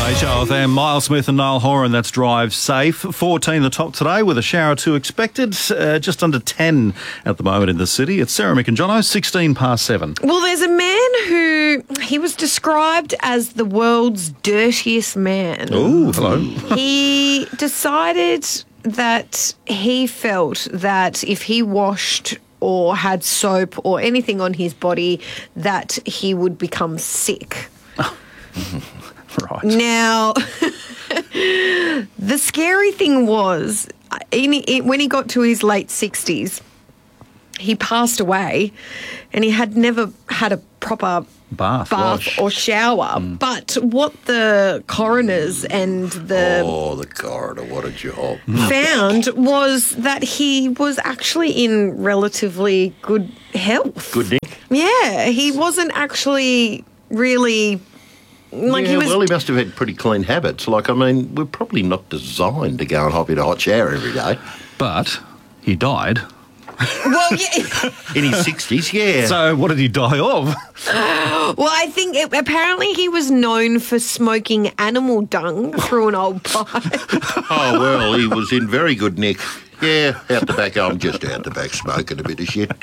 Today Show FM, Miles Smith and Niall Horan, that's Drive Safe. 14 the top today with a shower or two expected, just under 10 at the moment in the city. It's Sarah, Mick and Jono, 16 past 7. Well, there's a man who, he was described as the world's dirtiest man. Oh, hello. He decided that he felt that if he washed or had soap or anything on his body, that he would become sick. Right. Now, the scary thing was, when he got to his late 60s, he passed away and he had never had a proper bath or shower. But what the coroners and the coroner, what a job. found was that he was actually in relatively good health. Good Nick. Yeah, he wasn't actually really... He must have had pretty clean habits. We're probably not designed to go and hop in a hot shower every day. But he died. Well, yeah. In his 60s, yeah. So what did he die of? Well, I think apparently he was known for smoking animal dung through an old pipe. Oh, well, he was in very good nick. Yeah, out the back. I'm just out the back smoking a bit of shit.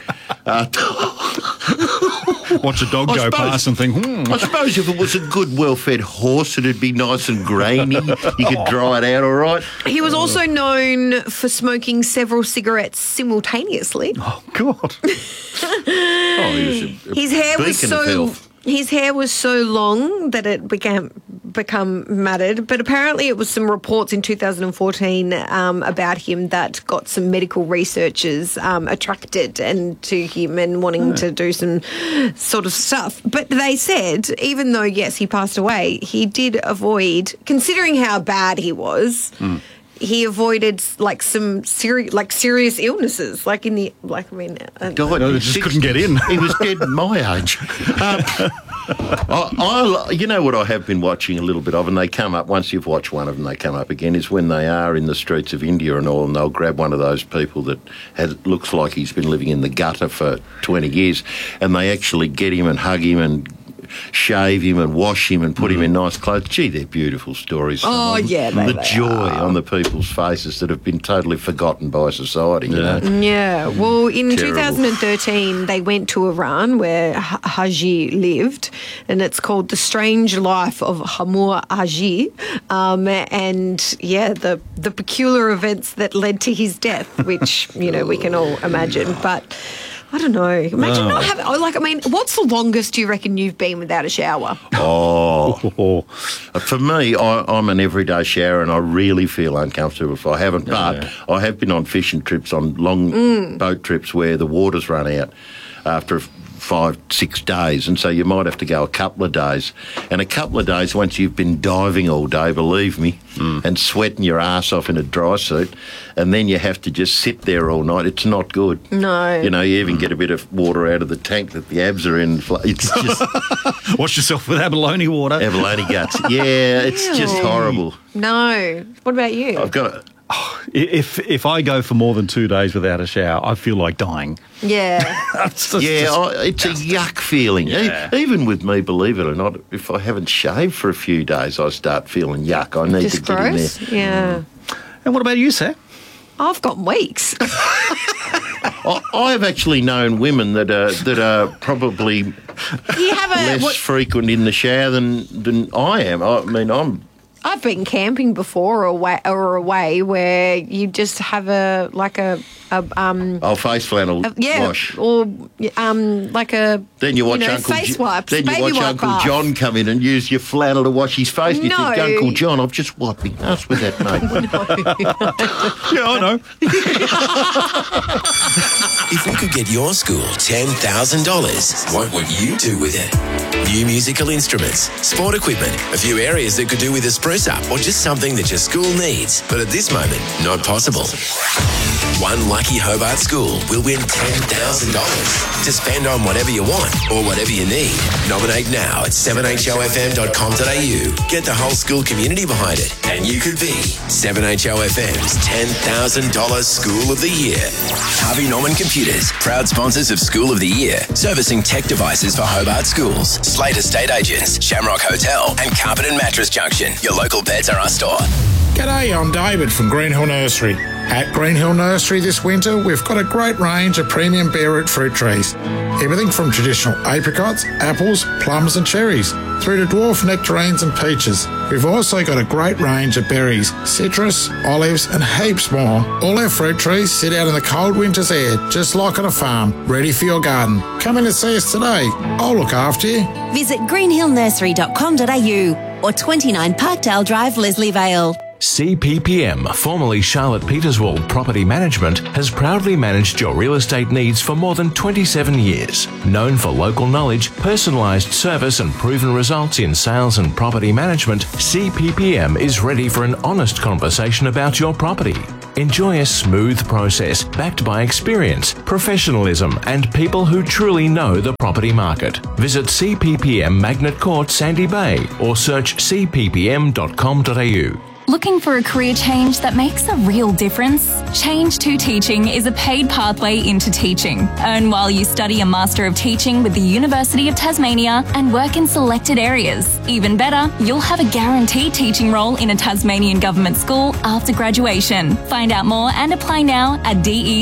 Watch a dog go past and think, I suppose if it was a good, well-fed horse, it'd be nice and grainy. You could dry it out all right. He was also known for smoking several cigarettes simultaneously. oh, God. He was His hair was beacon of health. His hair was so long that it become matted, but apparently it was some reports in 2014 about him that got some medical researchers attracted to him and wanting to do some sort of stuff. But they said, even though, yes, he passed away, he did avoid, considering how bad he was, he avoided some serious illnesses, God, They just couldn't get in. He was dead at my age. You know what I have been watching a little bit of, and they come up, once you've watched one of them, they come up again, is when they are in the streets of India and all, and they'll grab one of those people that looks like he's been living in the gutter for 20 years, and they actually get him and hug him and shave him and wash him and put him in nice clothes. Gee, they're beautiful stories. Oh, yeah, the they joy are. on the people's faces that have been totally forgotten by society. You know? Yeah, well, in Terrible. 2013, they went to Iran where Haji lived, and it's called The Strange Life of Hamur Haji. And, yeah, the peculiar events that led to his death, which, we can all imagine. But I don't know. Imagine not having... what's the longest you reckon you've been without a shower? For me, I'm an everyday shower and I really feel uncomfortable if I haven't. But I have been on fishing trips, on long boat trips where the water's run out after 5-6 days, and so you might have to go a couple of days. And a couple of days, once you've been diving all day, believe me, and sweating your ass off in a dry suit, and then you have to just sit there all night, it's not good. No. You even get a bit of water out of the tank that the abs are in. It's just... Wash yourself with abalone water. Abalone guts. Yeah, it's just horrible. No. What about you? I've got it. If I go for more than 2 days without a shower, I feel like dying. Yeah. It's a yuck feeling. Yeah. Even with me, believe it or not, if I haven't shaved for a few days, I start feeling yuck. I need Just to get gross? in there. Yeah. And what about you, Sam? I've got weeks. I've actually known women that are probably You have less frequent in the shower than I am. I've been camping before or away where you just have a face flannel wash. or Then you watch face wipes. Then you baby watch wipe Uncle bath. John come in and use your flannel to wash his face. And you No. think, Uncle John, I've just wiped my ass with that, mate. Yeah, I know. If we could get your school $10,000, what would you do with it? New musical instruments, sport equipment, a few areas that could do with a spruce up, or just something that your school needs, but at this moment, not possible. One lucky lucky Hobart school will win $10,000 to spend on whatever you want or whatever you need. Nominate now at 7hofm.com.au. Get the whole school community behind it, and you could be 7HOFM's $10,000 School of the Year. Harvey Norman Computers, proud sponsors of School of the Year, servicing tech devices for Hobart schools. Slate Estate Agents, Shamrock Hotel, and Carpet and Mattress Junction. Your local Pets R Us store. G'day, I'm David from Greenhill Nursery. At Greenhill Nursery this winter, we've got a great range of premium bare root fruit trees. Everything from traditional apricots, apples, plums and cherries, through to dwarf nectarines and peaches. We've also got a great range of berries, citrus, olives and heaps more. All our fruit trees sit out in the cold winter's air, just like on a farm, ready for your garden. Come in and see us today. I'll look after you. Visit greenhillnursery.com.au or 29 Parkdale Drive, Leslie Vale. CPPM, formerly Charlotte Peterswald Property Management, has proudly managed your real estate needs for more than 27 years. Known for local knowledge, personalised service and proven results in sales and property management, CPPM is ready for an honest conversation about your property. Enjoy a smooth process backed by experience, professionalism and people who truly know the property market. Visit CPPM Magnet Court, Sandy Bay or search cppm.com.au. Looking for a career change that makes a real difference? Change to Teaching is a paid pathway into teaching. Earn while you study a Master of Teaching with the University of Tasmania and work in selected areas. Even better, you'll have a guaranteed teaching role in a Tasmanian government school after graduation. Find out more and apply now at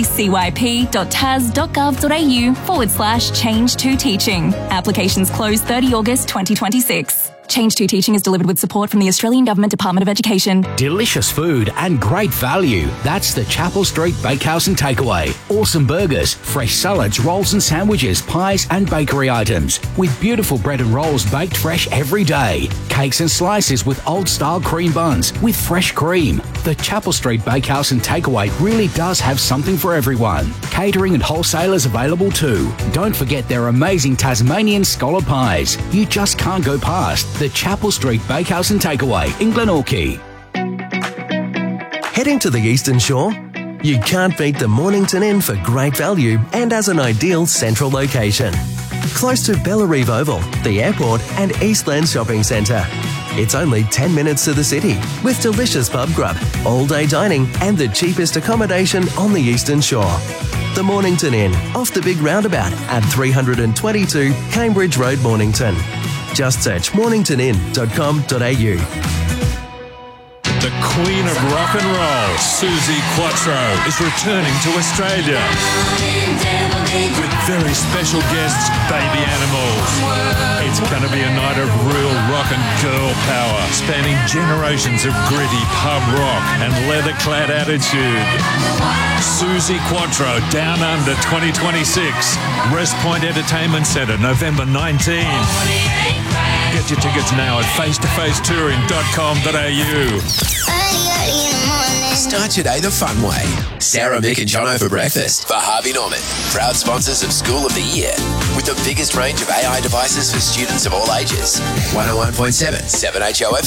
decyp.tas.gov.au/change to teaching. Applications close 30 August 2026. Change to Teaching is delivered with support from the Australian Government Department of Education. Delicious food and great value. That's the Chapel Street Bakehouse and Takeaway. Awesome burgers, fresh salads, rolls and sandwiches, pies and bakery items. With beautiful bread and rolls baked fresh every day. Cakes and slices with old-style cream buns with fresh cream. The Chapel Street Bakehouse and Takeaway really does have something for everyone. Catering and wholesalers available too. Don't forget their amazing Tasmanian scholar pies. You just can't go past the Chapel Street Bakehouse and Takeaway in Glenorchy. Heading to the Eastern Shore? You can't beat the Mornington Inn for great value and as an ideal central location. Close to Bellarive Oval, the airport and Eastland Shopping Centre. It's only 10 minutes to the city with delicious pub grub, all-day dining and the cheapest accommodation on the Eastern Shore. The Mornington Inn, off the big roundabout at 322 Cambridge Road, Mornington. Just search morningtonin.com.au. The Queen of Rock and Roll, Suzi Quatro, is returning to Australia with very special guests, Baby Animals. It's going to be a night of real rock and girl power, spanning generations of gritty pub rock and leather-clad attitude. Suzi Quatro, Down Under 2026, Rest Point Entertainment Centre, November 19. Get your tickets now at facetofacetouring.com.au. Start your day the fun way. Sarah, Mick and Jono for breakfast for Harvey Norman. Proud sponsors of School of the Year with the biggest range of AI devices for students of all ages. 101.7 7HOF.